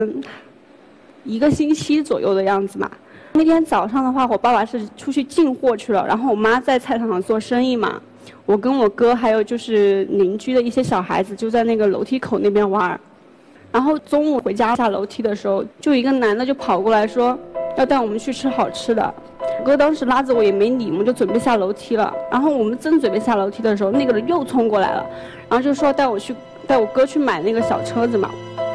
1个星期左右的样子嘛。那天早上的话，我爸爸是出去进货去了，然后我妈在菜场上做生意嘛。我跟我哥还有就是邻居的一些小孩子就在那个楼梯口那边玩。然后中午回家下楼梯的时候，就一个男的就跑过来说要带我们去吃好吃的。我哥当时拉着我也没理，我们就准备下楼梯了。然后我们正准备下楼梯的时候，那个人又冲过来了，然后就说带我哥去买那个小车子嘛。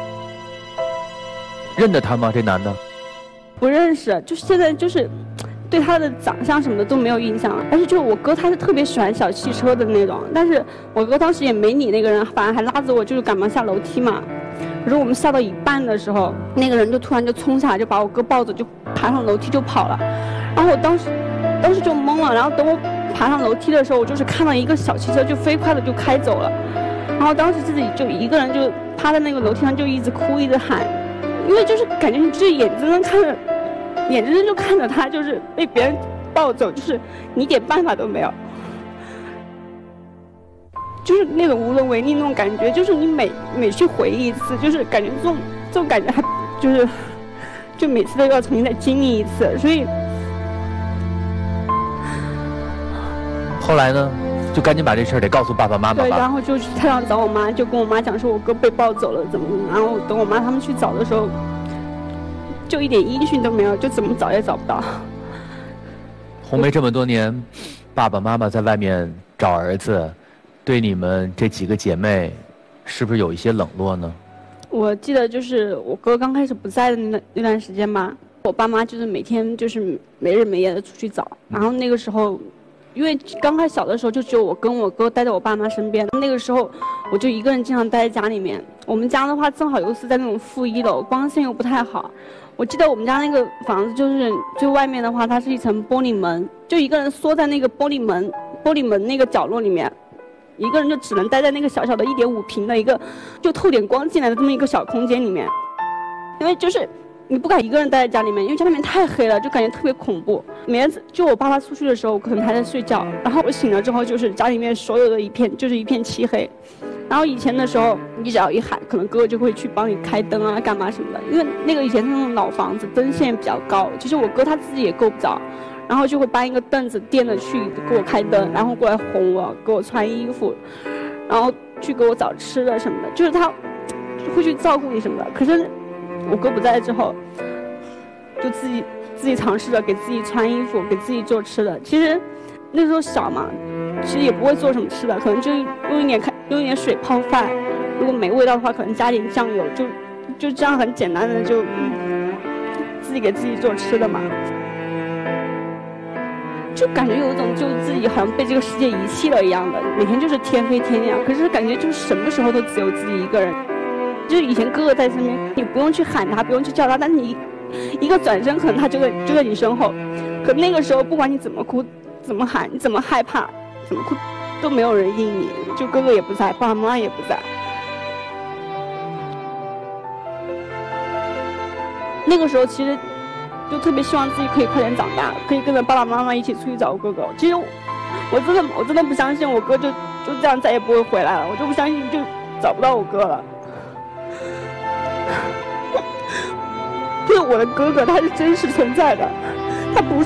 认得他吗？这男的？ 不认识，就是现在就是对他的长相什么的都没有印象。但是就我哥他是特别喜欢小汽车的那种，但是我哥当时也没理那个人，反而还拉着我就是赶忙下楼梯嘛。可是我们下到一半的时候，那个人就突然就冲下来，就把我哥抱着就爬上楼梯就跑了。然后我当时就懵了，然后等我爬上楼梯的时候，我就是看到一个小汽车就飞快的就开走了。然后当时自己就一个人就趴在那个楼梯上就一直哭一直喊，因为就是感觉你自己眼睁睁就看着他就是被别人抱走，就是你一点办法都没有，就是那种无能为力那种感觉，就是你每去回忆一次，就是感觉这种感觉还就每次都要重新再经历一次。所以后来呢，就赶紧把这事儿得告诉爸爸妈妈吧。 对，然后就去菜场找我妈，就跟我妈讲说我哥被抱走了怎么，然后等我妈他们去找的时候，就一点音讯都没有，就怎么找也找不到。 红梅这么多年，爸爸妈妈在外面找儿子，对你们这几个姐妹，是不是有一些冷落呢？ 我记得就是我哥刚开始不在的那段时间嘛，我爸妈就是每天就是没日没夜的出去找，然后那个时候，因为刚开始小的时候就只有我跟我哥待在我爸妈身边，那个时候我就一个人经常待在家里面。我们家的话正好又是在那种负1楼，光线又不太好。我记得我们家那个房子就是最外面的话，它是一层玻璃门，就一个人缩在那个玻璃门那个角落里面，一个人就只能待在那个小小的1.5平的一个就透点光进来的这么一个小空间里面。因为就是你不敢一个人待在家里面，因为家里面太黑了，就感觉特别恐怖。每次就我爸爸出去的时候，我可能还在睡觉，然后我醒了之后，就是家里面所有的一片漆黑。然后以前的时候，你只要一喊，可能哥哥就会去帮你开灯啊，干嘛什么的。因为那个以前是那种老房子，灯线比较高，其实我哥他自己也够不着，然后就会搬一个凳子垫着去给我开灯，然后过来哄我，给我穿衣服，然后去给我找吃的什么的，就是他会去照顾你什么的。可是我哥不在之后，就自己尝试着给自己穿衣服，给自己做吃的。其实那时候小嘛，其实也不会做什么吃的，可能就用一点水泡饭，如果没味道的话，可能加点酱油，就这样很简单的就自己给自己做吃的嘛。就感觉有一种就自己好像被这个世界遗弃了一样的，每天就是天黑天亮，可是感觉就是什么时候都只有自己一个人。就是以前哥哥在身边，你不用去喊他，不用去叫他，但是你一个转身，可能他就在你身后。可那个时候，不管你怎么哭、怎么喊、你怎么害怕、怎么哭，都没有人应你。就哥哥也不在，爸爸妈妈也不在。那个时候其实就特别希望自己可以快点长大，可以跟着爸爸妈妈一起出去找哥哥。其实我真的不相信我哥就这样再也不会回来了，我就不相信就找不到我哥了。就是我的哥哥，他是真实存在的，他不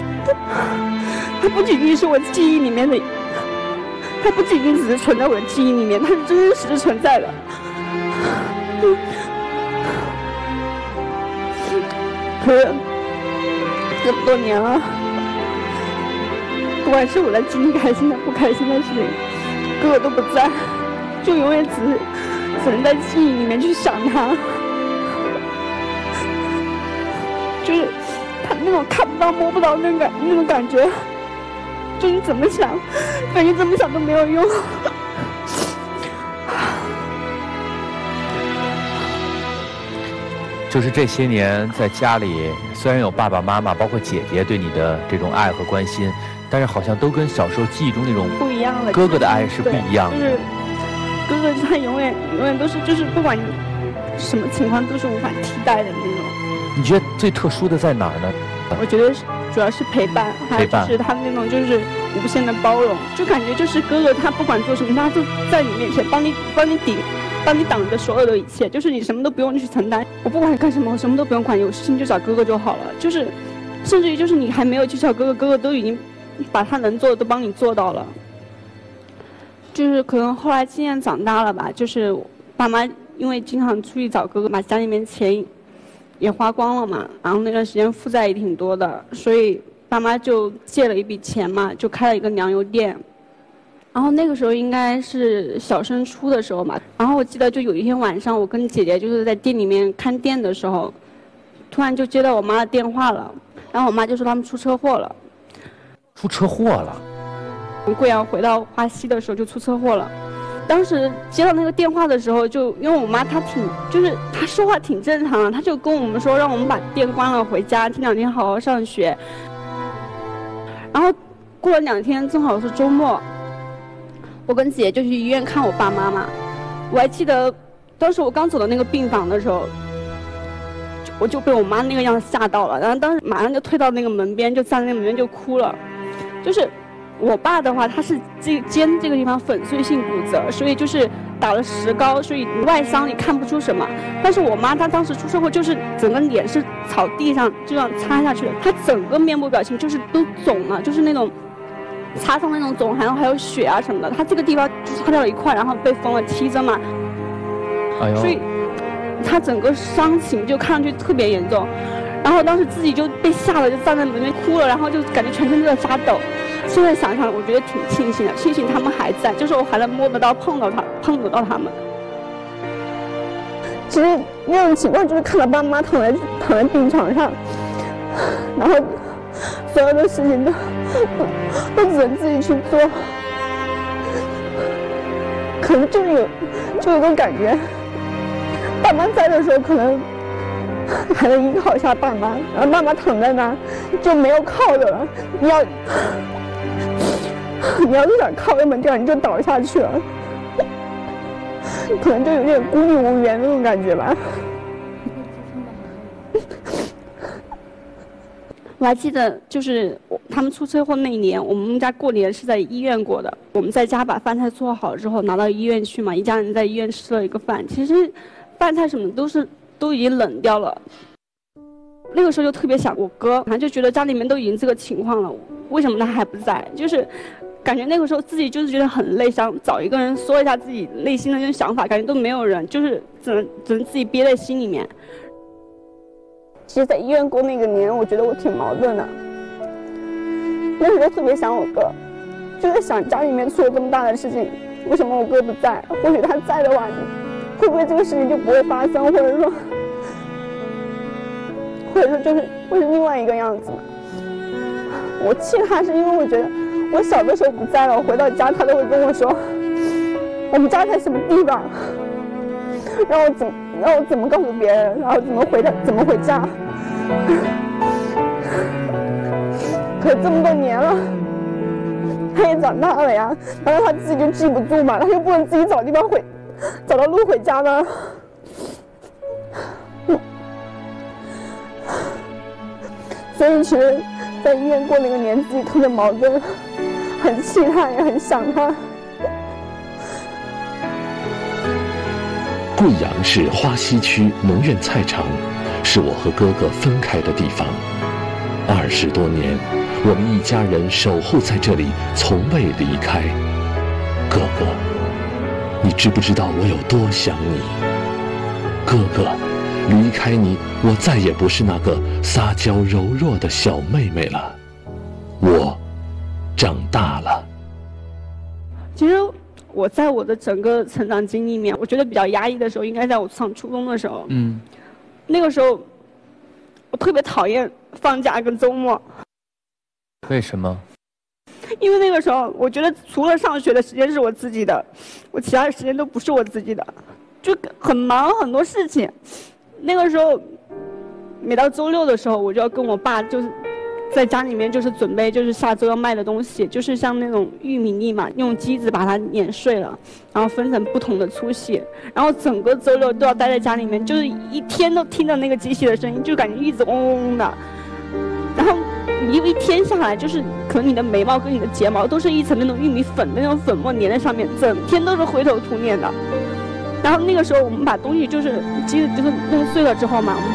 仅仅是我记忆里面的，他不仅仅只是存在我的记忆里面，他是真实存在的。可是这么多年了，不管是我在经历开心的、不开心的事情，哥哥都不在，就永远只能在记忆里面去想他。就是他那种看不到摸不到那种感觉，就你怎么想，感觉怎么想都没有用。 就是这些年在家里，虽然有爸爸妈妈包括姐姐对你的这种爱和关心，但是好像都跟小时候记忆中那种不一样的， 哥哥的爱是不一样的。 就是哥哥他永远都是，就是不管你什么情况都是无法替代的那种。 你觉得最特殊的在哪儿呢？ 我觉得主要是陪伴，还有就是他那种就是无限的包容，就感觉就是哥哥他不管做什么，他就在你面前帮你帮你挡着所有的一切，就是你什么都不用去承担，我不管干什么，我什么都不用管，有事情就找哥哥就好了。就是甚至于就是你还没有去找哥哥，哥哥都已经把他能做的都帮你做到了。就是可能后来渐渐长大了吧，就是爸妈因为经常出去找哥哥，把家里面钱也花光了嘛，然后那段时间负债也挺多的，所以爸妈就借了一笔钱嘛，就开了一个粮油店。然后那个时候应该是小升初的时候嘛，然后我记得就有一天晚上，我跟姐姐就是在店里面看店的时候，突然就接到我妈的电话了，然后我妈就说他们出车祸了。 出车祸了？ 从贵阳回到花溪的时候就出车祸了。当时接到那个电话的时候，就因为我妈她她说话挺正常的，她就跟我们说让我们把店关了回家，这2天好好上学。然后过了2天，正好是周末，我跟姐就去医院看我爸妈嘛。我还记得当时我刚走到那个病房的时候，我就被我妈那个样子吓到了，然后当时马上就退到那个门边，就站在那个门边就哭了。就是我爸的话，他是肩这个地方粉碎性骨折，所以就是打了石膏，所以外伤你看不出什么。但是我妈她当时出车祸，就是整个脸是朝地上这样擦下去的，她整个面部表情就是都肿了，就是那种擦伤那种肿，然后还有血啊什么的。她这个地方就擦掉了一块，然后被缝了7针嘛。 哎呦！ 所以她整个伤情就看上去特别严重。然后当时自己就被吓得就站在门边哭了，然后就感觉全身都在发抖。现在想想，我觉得挺庆幸的，庆幸他们还在，就是我还能摸得到、碰得到他们。其实那种情况就是看到爸妈躺在病床上，然后所有的事情都只能自己去做，可能就有种感觉，爸妈在的时候可能还能依靠一下爸妈，然后爸妈躺在那就没有靠的了。你要是想靠那么掉，你就倒下去了，可能就有点孤立无援那种感觉吧。我还记得，就是他们出车祸那一年，我们家过年是在医院过的。我们在家把饭菜做好之后，拿到医院去嘛，一家人在医院吃了一个饭。其实饭菜什么都已经冷掉了。那个时候就特别想我哥，反正就觉得家里面都已经这个情况了，为什么他还不在？就是感觉那个时候自己就是觉得很累，想找一个人说一下自己内心的那种想法，感觉都没有人，就是只能自己憋在心里面。其实，在医院过那个年，我觉得我挺矛盾的。那时候特别想我哥，就是想家里面出了这么大的事情，为什么我哥不在？或许他在的话，会不会这个事情就不会发生，或者说就是会是另外一个样子嘛？我气他是因为我觉得我小的时候不在了，我回到家他都会跟我说我们家在什么地方，让我怎么告诉别人，然后怎么回家。可这么多年了，他也长大了呀，难道他自己就记不住吗？他就不能自己找到路回家吗？所以其实在医院过那个年自己特别矛盾，很气他也很想他。 贵阳市花溪区农院菜场是我和哥哥分开的地方，20多年我们一家人守候在这里，从未离开。哥哥，你知不知道我有多想你？哥哥，离开你，我再也不是那个撒娇柔弱的小妹妹了，我长大了。 其实我在我的整个成长经历里面，我觉得比较压抑的时候，应该在我上初中的时候。那个时候我特别讨厌放假跟周末。 为什么？ 因为那个时候我觉得除了上学的时间是我自己的，我其他的时间都不是我自己的，就很忙很多事情。那个时候每到周六的时候，我就要跟我爸就是在家里面就是准备就是下周要卖的东西，就是像那种玉米粒嘛，用机子把它碾碎了，然后分成不同的粗细，然后整个周六都要待在家里面，就是一天都听着那个机器的声音，就感觉一直嗡嗡嗡的。然后你一天下来，就是可能你的眉毛跟你的睫毛都是一层那种玉米粉的那种粉末粘在上面，整天都是灰头土脸的。 然后那个时候我们把东西就是机子就是弄碎了之后嘛，我们